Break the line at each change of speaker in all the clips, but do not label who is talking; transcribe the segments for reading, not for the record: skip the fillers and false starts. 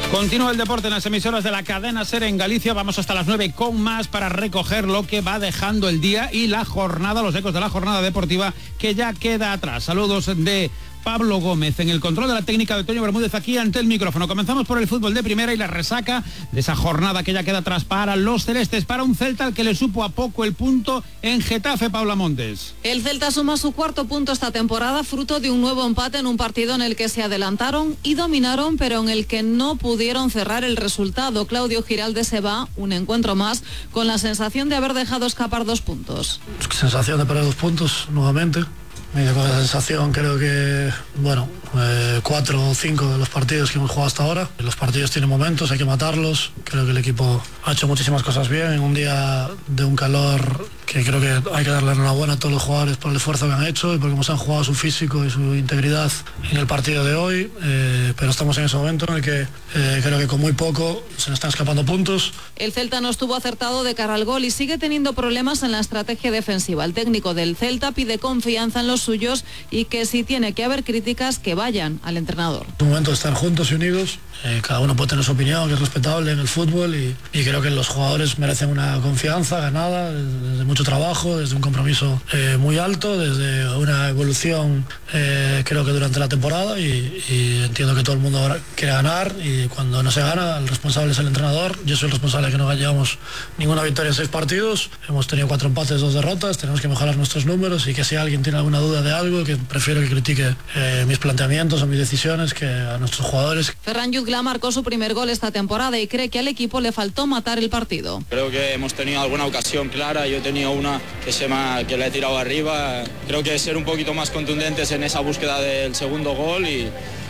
Continúa el deporte en las emisoras de la cadena SER en Galicia. Vamos hasta las 9 con más para recoger lo que va dejando el día y la jornada, los ecos de la jornada deportiva que ya queda atrás. Saludos de Pablo Gómez en el control de la técnica de Toño Bermúdez aquí ante el micrófono. Comenzamos por el fútbol de primera y la resaca de esa jornada que ya queda atrás para los celestes, para un Celta al que le supo a poco el punto en Getafe. Paula Montes.
El Celta suma su cuarto punto esta temporada, fruto de un nuevo empate en un partido en el que se adelantaron y dominaron, pero en el que no pudieron cerrar el resultado. Claudio Giralde se va un encuentro más con la sensación de haber dejado escapar 2 puntos.
Sensación de perder 2 puntos nuevamente. Con esa sensación creo que, 4 o 5 de los partidos que hemos jugado hasta ahora. Los partidos tienen momentos, hay que matarlos. Creo que el equipo ha hecho muchísimas cosas bien en un día de un calor que creo que hay que darle enhorabuena a todos los jugadores por el esfuerzo que han hecho y por cómo se han jugado su físico y su integridad en el partido de hoy. Pero estamos en ese momento en el que creo que con muy poco se nos están escapando puntos.
El Celta no estuvo acertado de cara al gol y sigue teniendo problemas en la estrategia defensiva. El técnico del Celta pide confianza en los suyos y que si tiene que haber críticas que vayan al entrenador.
Es un momento de estar juntos y unidos. Cada uno puede tener su opinión, que es respetable en el fútbol y creo que los jugadores merecen una confianza ganada desde mucho trabajo, desde un compromiso muy alto, desde una evolución creo que durante la temporada y entiendo que todo el mundo ahora quiere ganar y cuando no se gana el responsable es el entrenador. Yo soy el responsable de que no llevamos ninguna victoria en 6 partidos, hemos tenido 4 empates, 2 derrotas, tenemos que mejorar nuestros números y que si alguien tiene alguna duda de algo, que prefiero que critique mis planteamientos o mis decisiones que a nuestros jugadores.
Ferran Jutgla marcó su primer gol esta temporada y cree que al equipo le faltó matar el partido.
Creo que hemos tenido alguna ocasión clara, yo he tenido una que le he tirado arriba. Creo que ser un poquito más contundentes en esa búsqueda del segundo gol y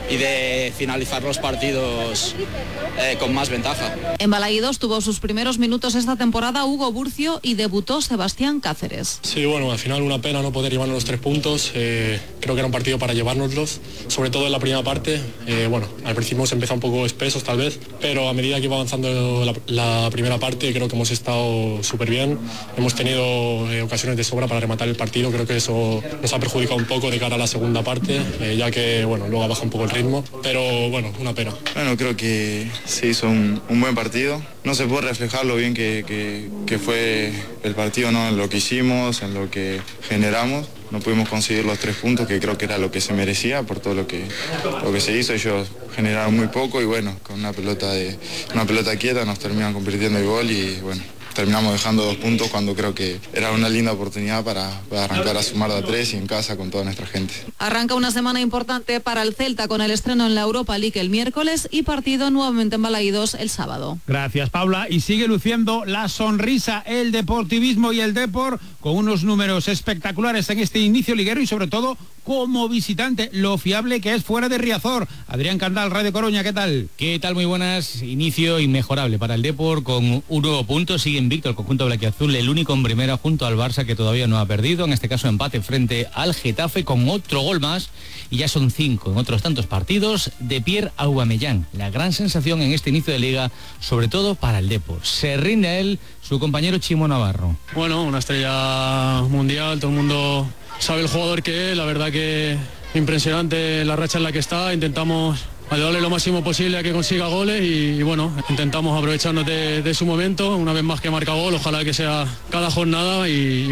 de finalizar los partidos con más ventaja.
En Balaídos tuvo sus primeros minutos esta temporada Hugo Burcio y debutó Sebastián Cáceres.
Sí, al final una pena no poder llevarnos los 3 puntos. Creo que era un partido para llevárnoslos, sobre todo en la primera parte. Al principio se empezó un poco espesos tal vez, pero a medida que iba avanzando la primera parte creo que hemos estado súper bien. Hemos tenido ocasiones de sobra para rematar el partido. Creo que eso nos ha perjudicado un poco de cara a la segunda parte, ya que luego ha bajado un poco el ritmo, pero una pena.
Creo que se hizo un buen partido. No se puede reflejar lo bien que fue el partido, ¿no? En lo que hicimos, en lo que generamos. No pudimos conseguir los 3 puntos, que creo que era lo que se merecía por todo lo que se hizo. Ellos generaron muy poco y con una pelota quieta nos terminan convirtiendo el gol y terminamos dejando 2 puntos cuando creo que era una linda oportunidad para arrancar a sumar de a 3 y en casa con toda nuestra gente.
Arranca una semana importante para el Celta con el estreno en la Europa League el miércoles y partido nuevamente en Balaídos el sábado.
Gracias, Paula. Y sigue luciendo la sonrisa, el deportivismo y el deport con unos números espectaculares en este inicio liguero y sobre todo como visitante, lo fiable que es fuera de Riazor. Adrián Candal, Radio Coruña, ¿qué tal?
¿Qué tal? Muy buenas. Inicio inmejorable para el Depor con un nuevo punto. Sigue invicto el conjunto blanquiazul, el único en primera junto al Barça que todavía no ha perdido. En este caso empate frente al Getafe con otro gol más y ya son 5 en otros tantos partidos de Pierre Aubameyang. La gran sensación en este inicio de liga, sobre todo para el Depor. Se rinde a él su compañero Chimo Navarro.
Una estrella mundial, todo el mundo sabe el jugador que es, la verdad que impresionante la racha en la que está. Intentamos ayudarle lo máximo posible a que consiga goles y intentamos aprovecharnos de su momento, una vez más que marca gol, ojalá que sea cada jornada y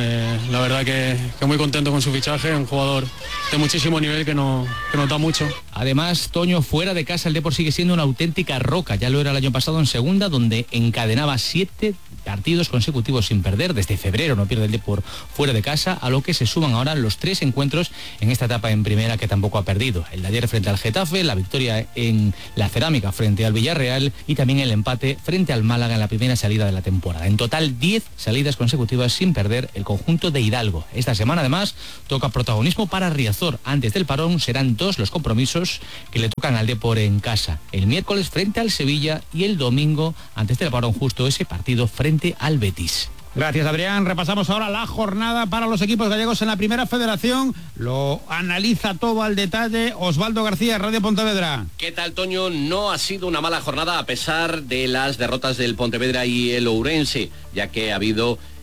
la verdad que muy contento con su fichaje, un jugador de muchísimo nivel que nos da mucho.
Además, Toño, fuera de casa el Depor sigue siendo una auténtica roca, ya lo era el año pasado en segunda, donde encadenaba 7 partidos consecutivos sin perder, desde febrero no pierde el Depor fuera de casa, a lo que se suman ahora los 3 encuentros en esta etapa en primera que tampoco ha perdido. El de ayer frente al Getafe, la victoria en la Cerámica frente al Villarreal y también el empate frente al Málaga en la primera salida de la temporada. En total 10 salidas consecutivas sin perder el conjunto de Hidalgo. Esta semana además toca protagonismo para Riazor. Antes del parón serán 2 los compromisos que le tocan al Depor en casa. El miércoles frente al Sevilla y el domingo, antes del parón justo, ese partido frente al Betis.
Gracias, Adrián. Repasamos ahora la jornada para los equipos gallegos en la Primera Federación. Lo analiza todo al detalle Osvaldo García, Radio Pontevedra.
¿Qué tal, Toño? No ha sido una mala jornada a pesar de las derrotas del Pontevedra y el Ourense, ya que ha habido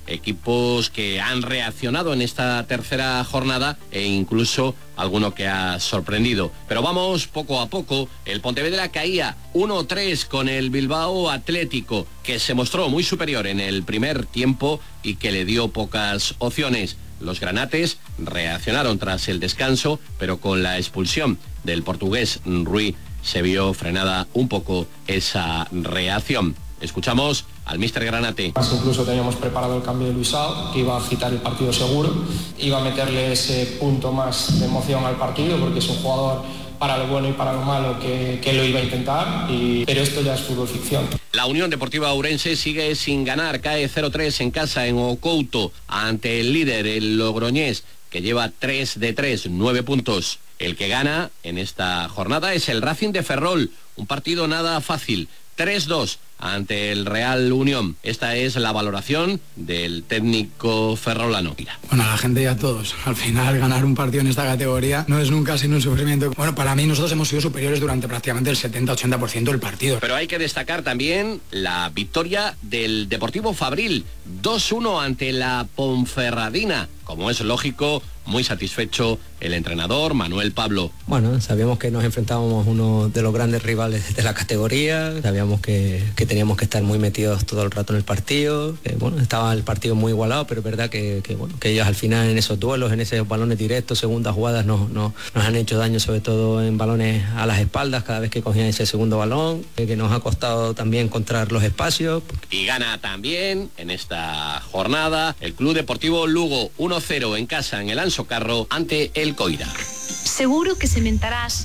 equipos que han reaccionado en esta tercera jornada e incluso alguno que ha sorprendido. Pero vamos poco a poco. El Pontevedra caía 1-3 con el Bilbao Atlético, que se mostró muy superior en el primer tiempo y que le dio pocas opciones. Los granates reaccionaron tras el descanso, pero con la expulsión del portugués Rui se vio frenada un poco esa reacción. Escuchamos al míster Granate.
Incluso teníamos preparado el cambio de Luisao, que iba a agitar el partido seguro, iba a meterle ese punto más de emoción al partido, porque es un jugador para lo bueno y para lo malo que lo iba a intentar, pero esto ya es fútbol ficción.
La Unión Deportiva Ourense sigue sin ganar, cae 0-3 en casa en Ocouto ante el líder, el Logroñés, que lleva 3 de 3, 9 puntos. El que gana en esta jornada es el Racing de Ferrol, un partido nada fácil, 3-2 ante el Real Unión. Esta es la valoración del técnico ferrolano.
Bueno, a la gente y a todos. Al final, ganar un partido en esta categoría no es nunca sin un sufrimiento. Bueno, para mí nosotros hemos sido superiores durante prácticamente el 70-80% del partido.
Pero hay que destacar también la victoria del Deportivo Fabril, 2-1 ante la Ponferradina. Como es lógico, muy satisfecho el entrenador Manuel Pablo.
Bueno, sabíamos que nos enfrentábamos a uno de los grandes rivales de la categoría, sabíamos que teníamos que estar muy metidos todo el rato en el partido, bueno, estaba el partido muy igualado, pero es verdad que ellos al final en esos duelos, en esos balones directos, segundas jugadas, nos han hecho daño, sobre todo en balones a las espaldas, cada vez que cogían ese segundo balón, que nos ha costado también encontrar los espacios.
Y gana también en esta jornada el Club Deportivo Lugo, 1-0 en casa en el Anso Carro ante el Coira.
Seguro que sementarás,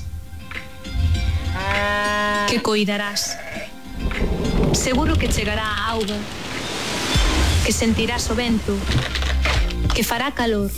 que coidarás. Seguro que chegará a auga, que sentirás o vento, que fará calor.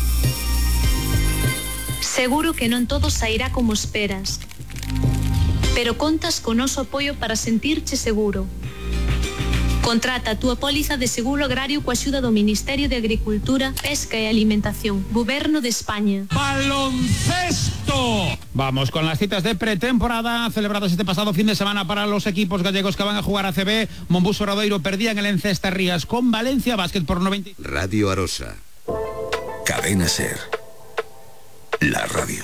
Seguro que non todo sairá como esperas, pero contas con noso apoio para sentirche seguro. Contrata a túa póliza de seguro agrario coa axuda do Ministerio de Agricultura, Pesca e Alimentación, Goberno de España.
¡Baloncesto! Vamos con las citas de pretemporada celebradas este pasado fin de semana para los equipos gallegos que van a jugar ACB. Monbus Obradoiro perdía en el Encestarrías con Valencia Básquet por 90.
Radio Arosa. Cadena Ser. La radio.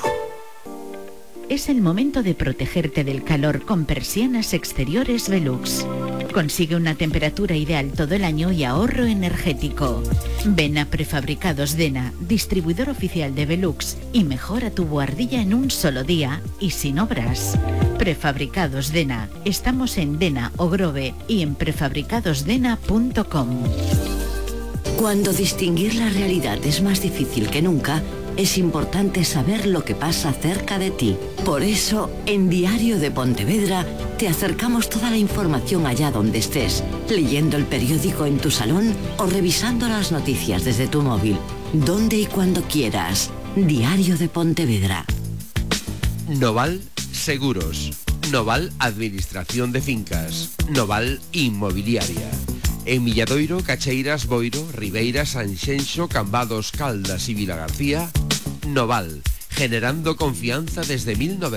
Es el momento de protegerte del calor con persianas exteriores Velux. Consigue una temperatura ideal todo el año y ahorro energético. Ven a Prefabricados Dena, distribuidor oficial de Velux, y mejora tu buhardilla en un solo día y sin obras. Prefabricados Dena. Estamos en Dena o Grove y en prefabricadosdena.com.
Cuando distinguir la realidad es más difícil que nunca, es importante saber lo que pasa cerca de ti. Por eso, en Diario de Pontevedra, te acercamos toda la información allá donde estés, leyendo el periódico en tu salón o revisando las noticias desde tu móvil, donde y cuando quieras. Diario de Pontevedra.
Noval Seguros. Noval Administración de Fincas. Noval Inmobiliaria. En Milladoiro, Cacheiras, Boiro, Ribeira, Sanxenxo, Cambados, Caldas y Vilagarcía, Noval, generando confianza desde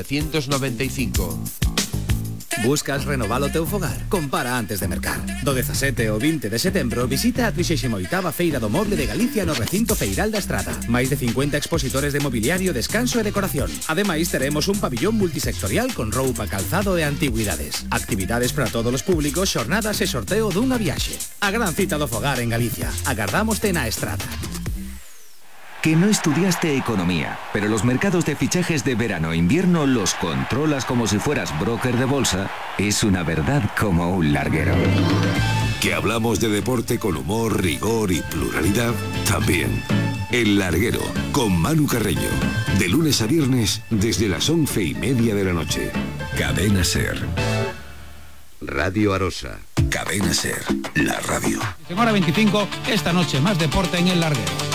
1995.
Buscas renovar o teu fogar? Compara antes de mercar. Do 17 ao 20 de setembro visita a 38ª Feira do Moble de Galicia no recinto Feiral da Estrada. Máis de 50 expositores de mobiliario, descanso e decoración. Ademais, teremos un pabillón multisectorial con roupa, calzado e antigüidades. Actividades para todos os públicos, xornadas e sorteo dunha viaxe. A gran cita do fogar en Galicia. Agardámoste na Estrada.
Que no estudiaste economía, pero los mercados de fichajes de verano e invierno los controlas como si fueras broker de bolsa, es una verdad como un larguero.
Que hablamos de deporte con humor, rigor y pluralidad, también. El Larguero, con Manu Carreño. De lunes a viernes, desde las 11:30 de la noche. Cadena Ser. Radio Arosa. Cadena Ser, la radio.
En hora 25, esta noche más deporte en El Larguero.